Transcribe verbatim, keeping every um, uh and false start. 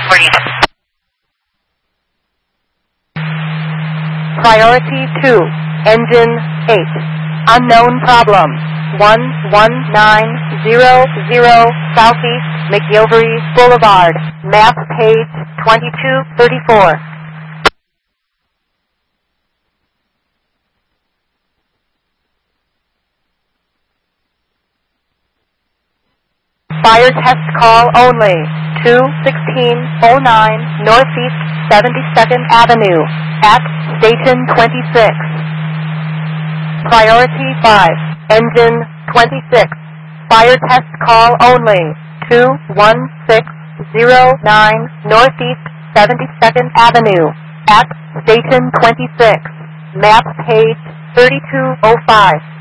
reporting. Priority two, engine eight. Unknown problem. one one nine zero zero Southeast McGilvery Boulevard. Map page twenty-two thirty-four. Fire test call only. two sixteen oh nine Northeast seventy-second Avenue at Station twenty-six. Priority five, engine twenty-six. Fire test call only. two one six oh nine Northeast seventy-second Avenue at Station twenty-six. Map page thirty-two oh five.